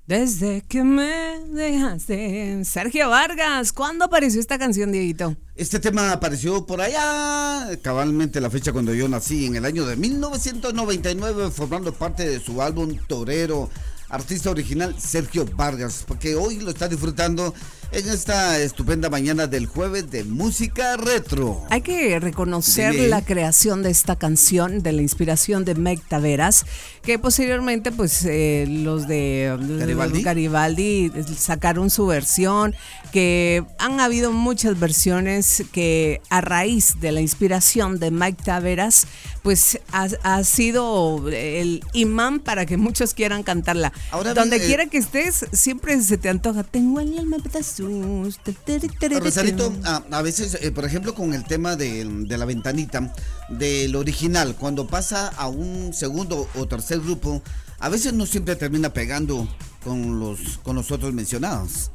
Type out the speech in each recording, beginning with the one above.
Desde que me dejaste. Sergio Vargas, ¿cuándo apareció esta canción, Dieguito? Este tema apareció por allá, cabalmente la fecha cuando yo nací, en el año de 1999, formando parte de su álbum Torero. Artista original Sergio Vargas, porque hoy lo está disfrutando en esta estupenda mañana del jueves de música retro. Hay que reconocer la creación de esta canción, de la inspiración de Mike Taveras, que posteriormente pues los de Garibaldi sacaron su versión, que han habido muchas versiones que a raíz de la inspiración de Mike Taveras pues ha sido el imán para que muchos quieran cantarla. Ahora donde quiera que estés, siempre se te antoja. Tengo el alma pedazos. Rosarito, a veces, por ejemplo, con el tema de la ventanita, del original, cuando pasa a un segundo o tercer grupo, a veces no siempre termina pegando con los otros mencionados.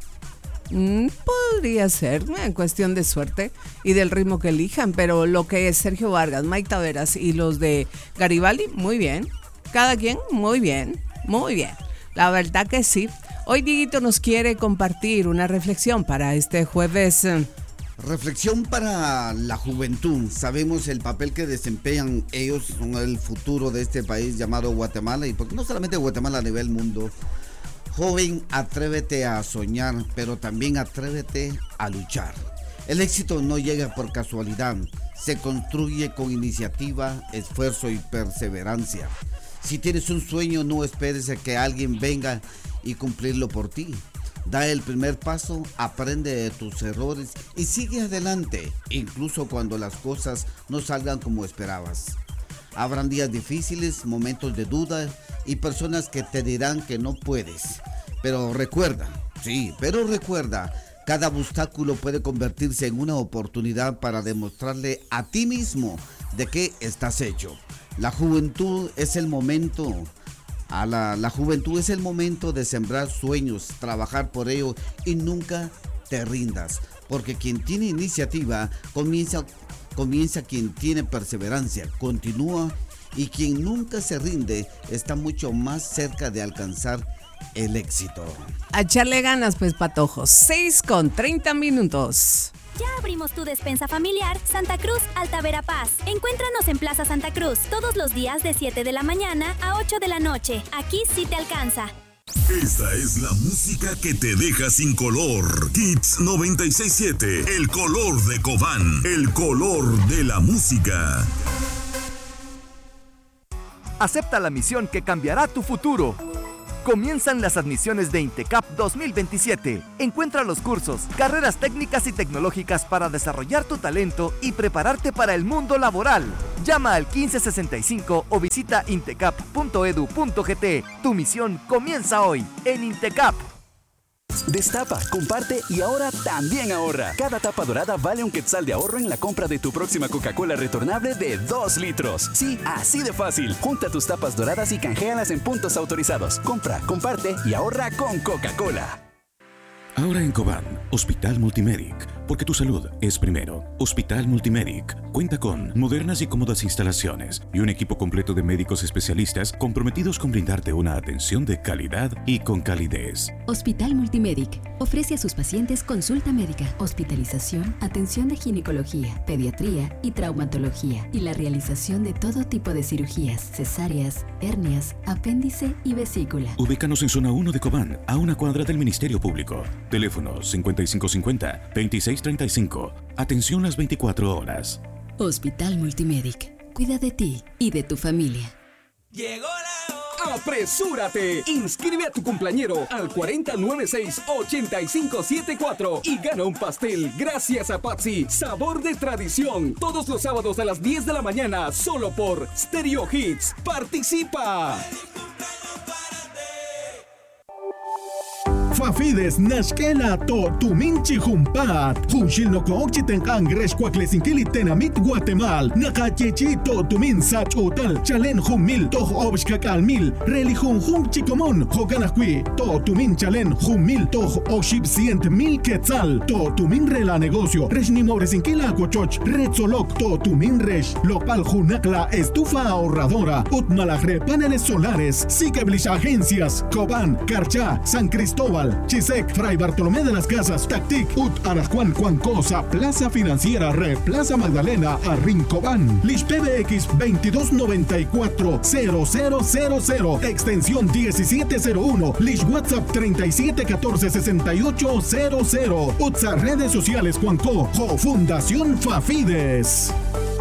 Podría ser, en cuestión de suerte y del ritmo que elijan, pero lo que es Sergio Vargas, Mike Taveras y los de Garibaldi, muy bien. Cada quien, muy bien, muy bien. La verdad que sí. Hoy Dieguito nos quiere compartir una reflexión para este jueves. Reflexión para la juventud. Sabemos el papel que desempeñan ellos, son el futuro de este país llamado Guatemala, y porque no solamente Guatemala, a nivel mundo. Joven, atrévete a soñar, pero también atrévete a luchar. El éxito no llega por casualidad, se construye con iniciativa, esfuerzo y perseverancia. Si tienes un sueño, no esperes a que alguien venga y cumplirlo por ti. Da el primer paso, aprende de tus errores y sigue adelante, incluso cuando las cosas no salgan como esperabas. Habrán días difíciles, momentos de duda y personas que te dirán que no puedes. Pero recuerda, cada obstáculo puede convertirse en una oportunidad para demostrarle a ti mismo de qué estás hecho. La juventud es el momento. La juventud es el momento de sembrar sueños, trabajar por ello y nunca te rindas, porque quien tiene iniciativa comienza quien tiene perseverancia, continúa, y quien nunca se rinde está mucho más cerca de alcanzar el éxito. A echarle ganas, pues, patojos. 6:30. Ya abrimos tu despensa familiar Santa Cruz Alta Verapaz. Encuéntranos en Plaza Santa Cruz todos los días de 7 de la mañana a 8 de la noche. Aquí sí te alcanza. Esta es la música que te deja sin color. Hits 96.7, el color de Cobán, el color de la música. Acepta la misión que cambiará tu futuro. Comienzan las admisiones de INTECAP 2027. Encuentra los cursos, carreras técnicas y tecnológicas para desarrollar tu talento y prepararte para el mundo laboral. Llama al 1565 o visita intecap.edu.gt. Tu misión comienza hoy en INTECAP. Destapa, comparte y ahora también ahorra. Cada tapa dorada vale un quetzal de ahorro en la compra de tu próxima Coca-Cola retornable de 2 litros. Sí, así de fácil. Junta tus tapas doradas y canjealas en puntos autorizados. Compra, comparte y ahorra con Coca-Cola. Ahora en Cobán, Hospital Multimedic, porque tu salud es primero. Hospital Multimedic cuenta con modernas y cómodas instalaciones y un equipo completo de médicos especialistas comprometidos con brindarte una atención de calidad y con calidez. Hospital Multimedic ofrece a sus pacientes consulta médica, hospitalización, atención de ginecología, pediatría y traumatología y la realización de todo tipo de cirugías, cesáreas, hernias, apéndice y vesícula. Ubícanos en zona 1 de Cobán, a una cuadra del Ministerio Público. Teléfono 5550-2635. Atención las 24 horas. Hospital Multimedic. Cuida de ti y de tu familia. Llegó la hora. ¡Apresúrate! Inscribe a tu cumpleañero al 4096-8574 y gana un pastel gracias a Patsy. Sabor de tradición. Todos los sábados a las 10 de la mañana, solo por Stereo Hits. ¡Participa! Fafides Nashkela to Tuminchi Jumpat. Junshil no Cochiten Angresh Quaclesinkili Tenamit Guatemala. Nakachechito Tumin Sach Hotel Chalen Humil Toh Obshkakal Mil. Religion Hum Chicomon Hoganakui. To Tumin Chalen Humil Toh Oship 100,000 Quetzal. To Tumin Rela Negocio. Reshnimoresinkila Cochoch. Retzolok To Tumin Resh. Lopal Junakla Estufa Ahorradora. Utmalagre Paneles Solares. Sikeblich Agencias. Cobán, Carchá, San Cristóbal, Chisec, Fray Bartolomé de las Casas, Tactic, Ut Arajuan, Cuancosa, Plaza Financiera, Plaza Magdalena, Arrincobán, Lich PBX 2294-0000, extensión 1701, Lich WhatsApp 3714-6800, Utsa redes sociales Cuanco, Fundación Fafides.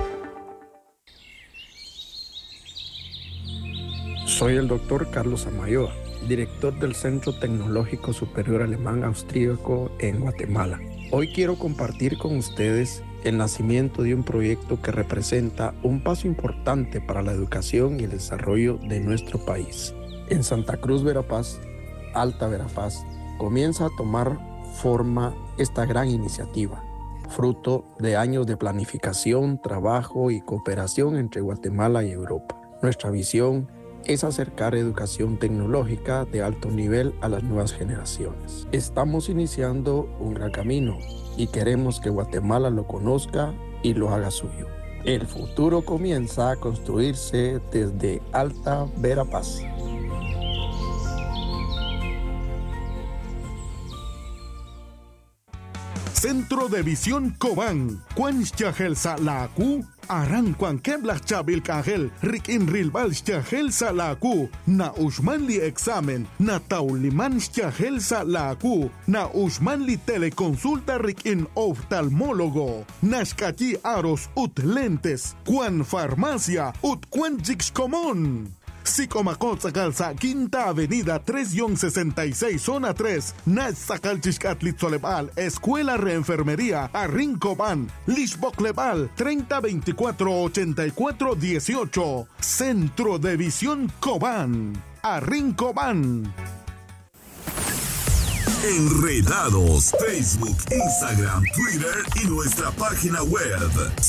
Soy el doctor Carlos Amayoa, director del Centro Tecnológico Superior Alemán Austríaco en Guatemala. Hoy quiero compartir con ustedes el nacimiento de un proyecto que representa un paso importante para la educación y el desarrollo de nuestro país. En Santa Cruz, Verapaz, Alta Verapaz, comienza a tomar forma esta gran iniciativa, fruto de años de planificación, trabajo y cooperación entre Guatemala y Europa. Nuestra visión es acercar educación tecnológica de alto nivel a las nuevas generaciones. Estamos iniciando un gran camino y queremos que Guatemala lo conozca y lo haga suyo. El futuro comienza a construirse desde Alta Verapaz. Centro de Visión Cobán, Cuanchajel Salaku, Aran Cuanqueblach Chabil Cajel, Rikin Rilbal Chajel Salaku, Na Ushmanli Examen, Na Tauliman Chajel Salaku, Na Ushmanli Teleconsulta Rikin Oftalmólogo, Nashkachi Aros Ut Lentes, Cuan Farmacia, Ut Cuanchix Común. Sicomacot Sacalza, Quinta Avenida 3-66, Zona 3, Nach Sacalchixcatlitzolebal, Escuela Reenfermería, Arrincobán, Lixboclebal, 3024-8418, Centro de Visión Cobán, Arrincobán. Enredados, Facebook, Instagram, Twitter y nuestra página web.